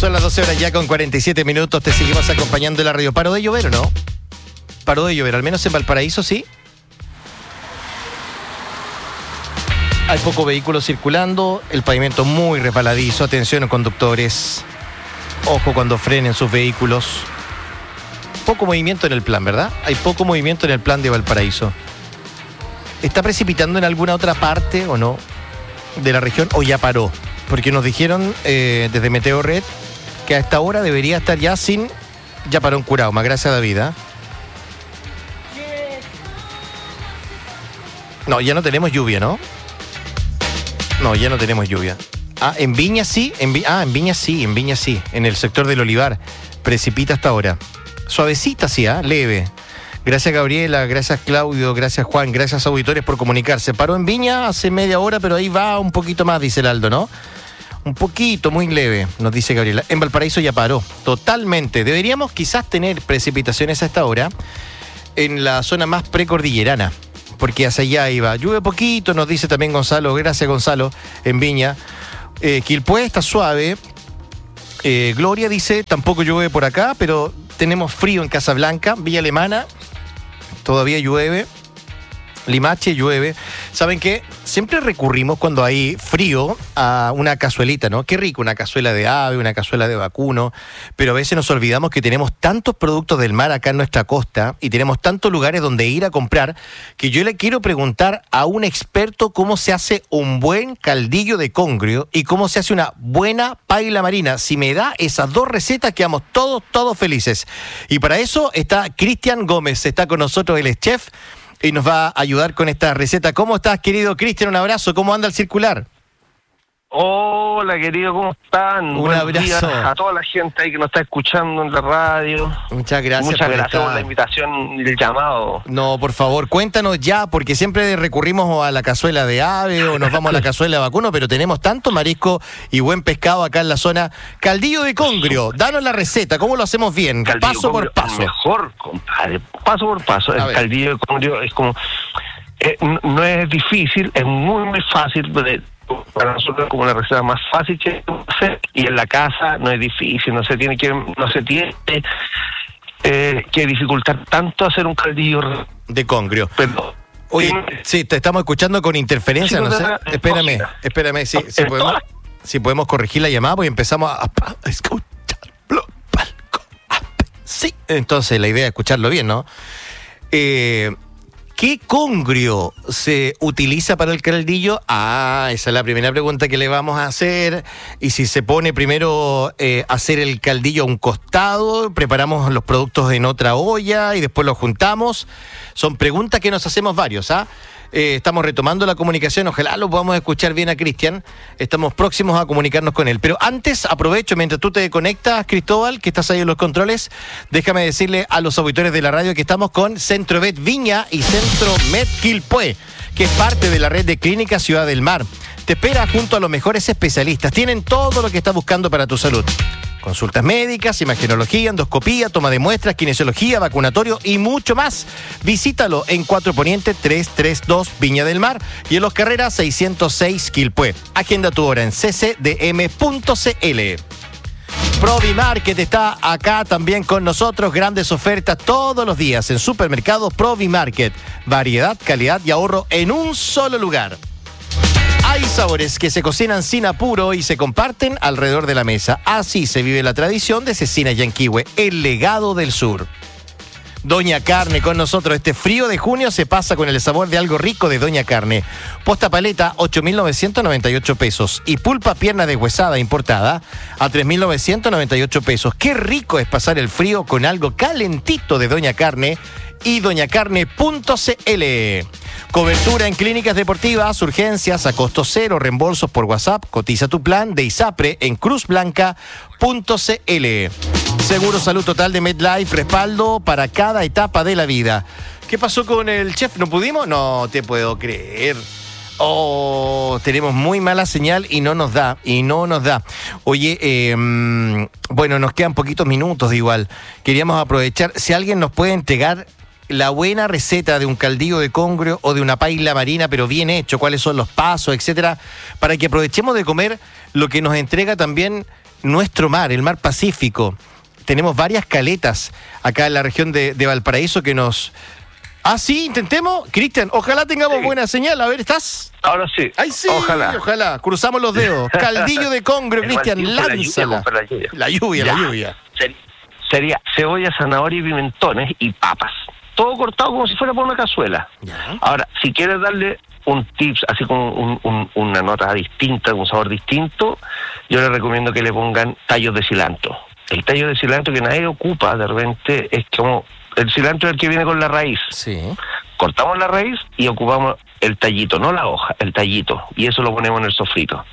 Son las 12 horas ya con 47 minutos. Te seguimos acompañando en la radio. ¿Paró de llover o no? Paró de llover, al menos en Valparaíso, sí. Hay poco vehículo circulando, el pavimento muy resbaladizo. Atención, conductores. Ojo cuando frenen sus vehículos. Poco movimiento en el plan, ¿verdad? Hay poco movimiento en el plan de Valparaíso. ¿Está precipitando en alguna otra parte o no de la región o ya paró? Porque nos dijeron desde Meteo Red que a esta hora debería estar ya sin... Ya paró en Curauma, gracias a David, ¿eh? No, ya no tenemos lluvia, ¿no? No, ya no tenemos lluvia. Ah, en Viña sí, en Viña sí, en el sector del Olivar. Precipita hasta ahora. Suavecita sí, leve. Gracias Gabriela, gracias Claudio, gracias Juan, gracias auditores por comunicarse. Paró en Viña hace media hora, pero ahí va un poquito más, dice el Aldo, ¿no? Un poquito, muy leve, nos dice Gabriela. En Valparaíso ya paró, totalmente. Deberíamos quizás tener precipitaciones a esta hora en la zona más precordillerana, porque hacia allá iba. Llueve poquito, nos dice también Gonzalo, gracias Gonzalo, en Viña. Quilpué está suave. Gloria dice, tampoco llueve por acá, pero tenemos frío en Casablanca. Villa Alemana, todavía llueve. Limache llueve. ¿Saben qué? Siempre recurrimos cuando hay frío a una cazuelita, ¿no? Qué rico, una cazuela de ave, una cazuela de vacuno, pero a veces nos olvidamos que tenemos tantos productos del mar acá en nuestra costa y tenemos tantos lugares donde ir a comprar que yo le quiero preguntar a un experto cómo se hace un buen caldillo de congrio y cómo se hace una buena paila marina. Si me da esas dos recetas, quedamos todos felices. Y para eso está Cristian Gómez, está con nosotros, él es chef y nos va a ayudar con esta receta. ¿Cómo estás, querido Cristian? Un abrazo. ¿Cómo anda el circular? Hola, querido, ¿cómo están? Un abrazo a toda la gente ahí que nos está escuchando en la radio. Muchas gracias. Muchas gracias por la invitación y el llamado. No, por favor, cuéntanos ya, porque siempre recurrimos a la cazuela de ave o nos vamos a la cazuela de vacuno, pero tenemos tanto marisco y buen pescado acá en la zona. Caldillo de congrio, danos la receta, ¿cómo lo hacemos bien? Caldillo paso por paso. Mejor, compadre, paso por paso. El caldillo de congrio es como... no es difícil, es muy fácil para nosotros, como la receta más fácil que hacer, y en la casa no es difícil, no se tiene que dificultar tanto hacer un caldillo de congrio. Pero, oye, sí, te estamos escuchando con interferencia, no sé. Espérame, si podemos corregir la llamada, porque empezamos a escucharlo. Sí, entonces la idea es escucharlo bien, ¿no? ¿Qué congrio se utiliza para el caldillo? Esa es la primera pregunta que le vamos a hacer. Y si se pone primero hacer el caldillo a un costado, preparamos los productos en otra olla y después los juntamos. Son preguntas que nos hacemos varios, estamos retomando la comunicación, ojalá lo podamos escuchar bien a Cristian. Estamos próximos a comunicarnos con él. Pero antes, aprovecho, mientras tú te conectas, Cristóbal, que estás ahí en los controles, déjame decirle a los auditores de la radio que estamos con Centrovet Viña y Centromed Quilpué, que es parte de la red de clínicas Ciudad del Mar. Te espera junto a los mejores especialistas. Tienen todo lo que estás buscando para tu salud. Consultas médicas, imagenología, endoscopía, toma de muestras, kinesiología, vacunatorio y mucho más. Visítalo en 4 Poniente 332 Viña del Mar y en Los Carreras 606 Quilpué. Agenda tu hora en ccdm.cl. Provimarket está acá también con nosotros. Grandes ofertas todos los días en Supermercado Provimarket. Variedad, calidad y ahorro en un solo lugar. Hay sabores que se cocinan sin apuro y se comparten alrededor de la mesa. Así se vive la tradición de Cecina Yanquihue, el legado del sur. Doña Carne con nosotros. Este frío de junio se pasa con el sabor de algo rico de Doña Carne. Posta paleta, 8.998 pesos. Y pulpa pierna deshuesada importada a 3.998 pesos. Qué rico es pasar el frío con algo calentito de Doña Carne y doñacarne.cl. Cobertura en clínicas deportivas, urgencias a costo cero, reembolsos por WhatsApp. Cotiza tu plan de ISAPRE en cruzblanca.cl. Seguro Salud Total de MedLife, respaldo para cada etapa de la vida. ¿Qué pasó con el chef? ¿No pudimos? No te puedo creer. Tenemos muy mala señal y no nos da. Oye, bueno, nos quedan poquitos minutos igual. Queríamos aprovechar, si alguien nos puede entregar la buena receta de un caldillo de congrio o de una paila marina, pero bien hecho, cuáles son los pasos, etcétera, para que aprovechemos de comer lo que nos entrega también nuestro mar, el mar Pacífico. Tenemos varias caletas acá en la región de Valparaíso que nos... Ah, sí, intentemos. Cristian, ojalá tengamos buena señal. A ver, ¿estás? Ahora sí. ¡Ay, sí! Ojalá. Cruzamos los dedos. Caldillo de congrio, Cristian, lánzala. La lluvia. Sería cebolla, zanahoria y pimentones y papas. Todo cortado como si fuera por una cazuela. Ya. Ahora, si quieres darle un tips, así como una nota distinta, un sabor distinto, yo les recomiendo que le pongan tallos de cilantro. El tallo de cilantro que nadie ocupa de repente es como... El cilantro es el que viene con la raíz. Sí. Cortamos la raíz y ocupamos el tallito, no la hoja, el tallito. Y eso lo ponemos en el sofrito.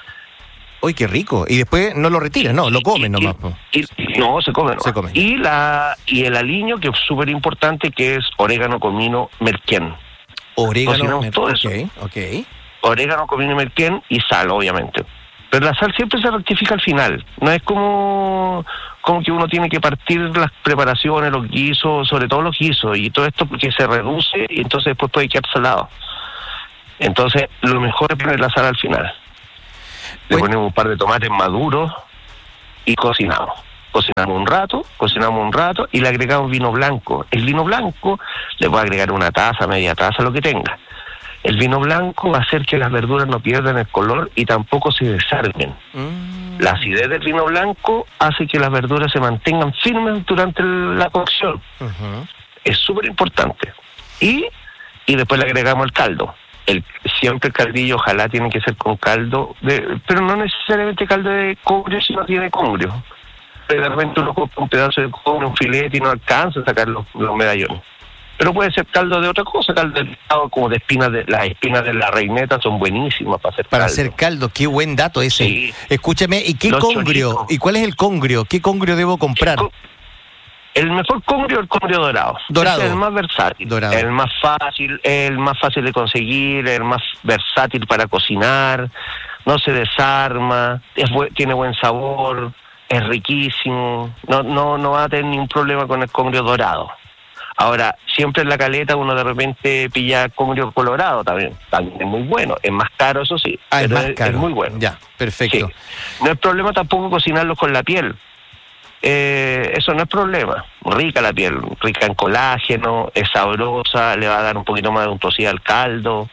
¡Uy, qué rico! Y después no lo retiran, no, lo comen nomás. No, se come. Se come. Y el aliño, que es súper importante, que es orégano, comino, merquén. Orégano, todo eso. Ok. Orégano, comino y merquén y sal, obviamente. Pero la sal siempre se rectifica al final. No es como que uno tiene que partir las preparaciones, los guisos, sobre todo los guisos, y todo esto porque se reduce y entonces después puede quedar salado. Entonces, lo mejor es poner la sal al final. Le ponemos un par de tomates maduros y cocinamos. Cocinamos un rato y le agregamos vino blanco. El vino blanco le puede agregar una taza, media taza, lo que tenga. El vino blanco va a hacer que las verduras no pierdan el color y tampoco se desarmen. La acidez del vino blanco hace que las verduras se mantengan firmes durante la cocción. Es súper importante. Y después le agregamos el caldo. Siempre el caldillo, ojalá tiene que ser con caldo, pero no necesariamente caldo de congrio si no tiene congrio. De repente uno compra un pedazo de congrio, un filete y no alcanza a sacar los medallones. Pero puede ser caldo de otra cosa, caldo de pescado, como de espinas las espinas de la reineta son buenísimas para hacer caldo. Para hacer caldo, qué buen dato ese. Sí. Escúchame, ¿y qué congrio? Choritos. ¿Y cuál es el congrio? ¿Qué congrio debo comprar? El mejor congrio es el congrio dorado. Dorado. Es el más versátil. Dorado. El más fácil de conseguir, el más versátil para cocinar, no se desarma, tiene buen sabor, es riquísimo, no va a tener ningún problema con el congrio dorado. Ahora, siempre en la caleta uno de repente pilla congrio colorado también es muy bueno, es más caro eso sí, pero es más caro. Es muy bueno. Ya, perfecto. Sí. No es problema tampoco cocinarlos con la piel, eso no es problema, rica la piel, rica en colágeno, es sabrosa, le va a dar un poquito más de untuosidad al caldo,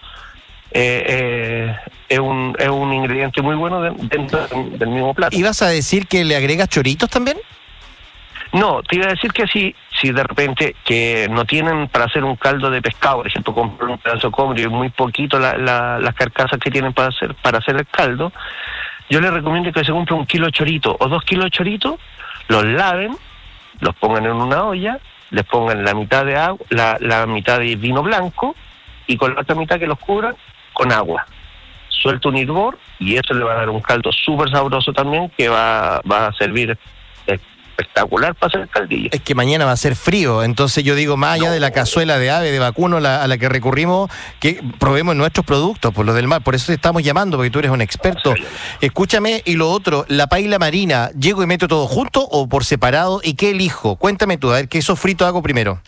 es un ingrediente muy bueno dentro del mismo plato. ¿Ibas a decir que le agregas choritos también? No, te iba a decir que si de repente que no tienen para hacer un caldo de pescado, por ejemplo, comprar un pedazo de congrio y muy poquito las carcasas que tienen para hacer el caldo, yo les recomiendo que se compre 1 kilo de chorito o 2 kilos de chorito, los laven, los pongan en una olla, les pongan la mitad de agua, la mitad de vino blanco y con la otra mitad que los cubran con agua. Suelta un hervor y eso le va a dar un caldo súper sabroso también que va a servir espectacular para hacer el caldillo. Es que mañana va a ser frío, entonces yo digo, más allá de la cazuela de ave, de vacuno a la que recurrimos, que probemos nuestros productos, por lo del mar, por eso te estamos llamando, porque tú eres un experto. Escúchame, y lo otro, la paila marina, ¿llego y meto todo junto o por separado? ¿Y qué elijo? Cuéntame tú, a ver, ¿qué sofrito hago primero?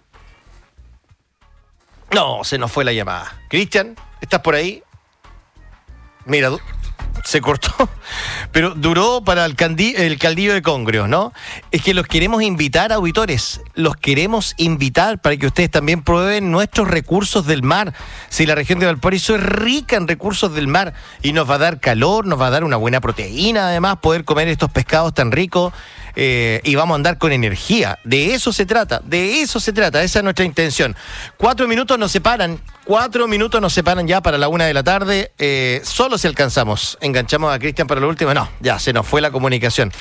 No, se nos fue la llamada. Cristian, ¿estás por ahí? Mira, se cortó, pero duró para el caldillo de congrio, ¿no? Es que los queremos invitar, auditores, los queremos invitar para que ustedes también prueben nuestros recursos del mar. Si la región de Valparaíso es rica en recursos del mar y nos va a dar calor, nos va a dar una buena proteína, además, poder comer estos pescados tan ricos. Y vamos a andar con energía. De eso se trata, esa es nuestra intención. 4 minutos nos separan ya para la 1 de la tarde. Solo si alcanzamos. Enganchamos a Cristian para lo último. No, ya se nos fue la comunicación.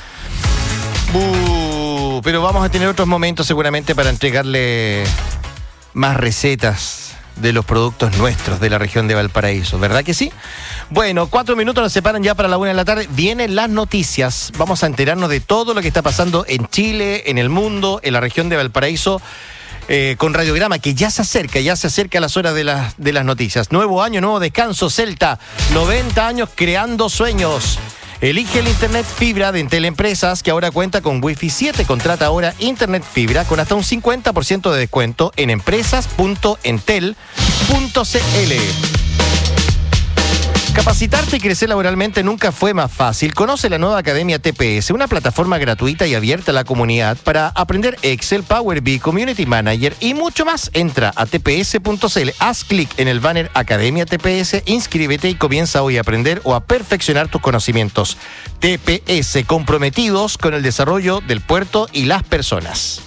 Pero vamos a tener otros momentos seguramente para entregarle más recetas de los productos nuestros de la región de Valparaíso, ¿verdad que sí? Bueno, 4 minutos nos separan ya para la 1 de la tarde. Vienen las noticias. Vamos a enterarnos de todo lo que está pasando en Chile, en el mundo, en la región de Valparaíso, con Radiograma, que ya se acerca a las horas de las noticias. Nuevo año, nuevo descanso, Celta. 90 años creando sueños. Elige el Internet Fibra de Entel Empresas, que ahora cuenta con Wi-Fi 7. Contrata ahora Internet Fibra con hasta un 50% de descuento en empresas.entel.cl. Capacitarte y crecer laboralmente nunca fue más fácil. Conoce la nueva Academia TPS, una plataforma gratuita y abierta a la comunidad para aprender Excel, Power BI, Community Manager y mucho más. Entra a tps.cl, haz clic en el banner Academia TPS, inscríbete y comienza hoy a aprender o a perfeccionar tus conocimientos. TPS, comprometidos con el desarrollo del puerto y las personas.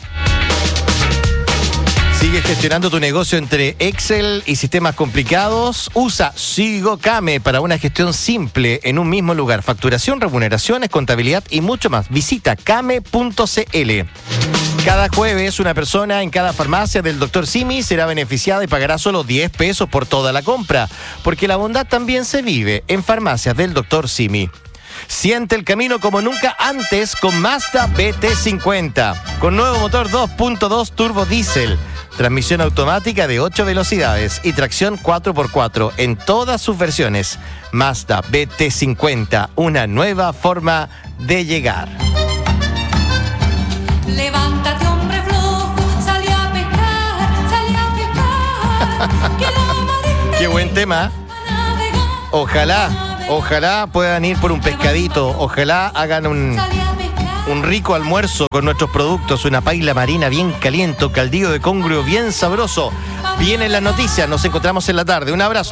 ¿Sigues gestionando tu negocio entre Excel y sistemas complicados? Usa SigoKame para una gestión simple en un mismo lugar. Facturación, remuneraciones, contabilidad y mucho más. Visita kame.cl. Cada jueves, una persona en cada farmacia del Dr. Simi será beneficiada y pagará solo 10 pesos por toda la compra, porque la bondad también se vive en farmacias del Dr. Simi. Siente el camino como nunca antes con Mazda BT50, con nuevo motor 2.2 turbo diésel, transmisión automática de 8 velocidades y tracción 4x4 en todas sus versiones. Mazda BT50, una nueva forma de llegar. Levántate, hombre flojo, sale a pescar. Qué buen tema. Ojalá puedan ir por un pescadito, ojalá hagan un rico almuerzo con nuestros productos, una paila marina bien caliente, caldillo de congrio bien sabroso. Vienen las noticias, nos encontramos en la tarde. Un abrazo.